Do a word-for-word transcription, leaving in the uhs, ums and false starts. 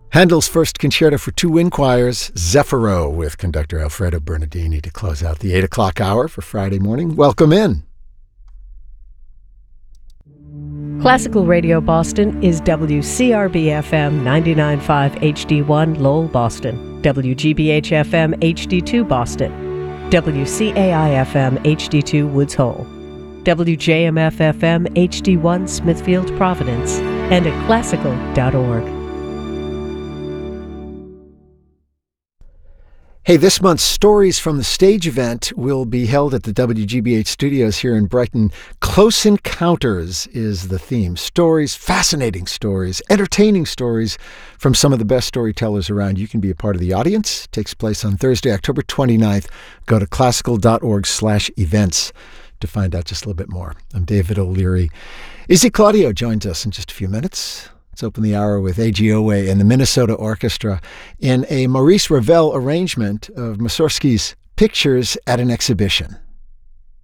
Handel's first concerto for two wind choirs, Zeffiro, with conductor Alfredo Bernardini to close out the eight o'clock hour for Friday morning. Welcome in. Classical Radio Boston is W C R B F M ninety-nine point five H D one Lowell, Boston, W G B H F M H D two Boston, W C A I F M H D two Woods Hole, W J M F F M H D one Smithfield, Providence, and at classical dot org. Hey, this month's Stories from the Stage event will be held at the W G B H studios here in Brighton. Close Encounters is the theme. Stories, fascinating stories, entertaining stories from some of the best storytellers around. You can be a part of the audience. It takes place on Thursday, October twenty-ninth. Go to classical dot org slash events to find out just a little bit more. I'm David O'Leary. Izzy Claudio joins us in just a few minutes. Let's open the hour with A G Owe and the Minnesota Orchestra in a Maurice Ravel arrangement of Mussorgsky's Pictures at an Exhibition.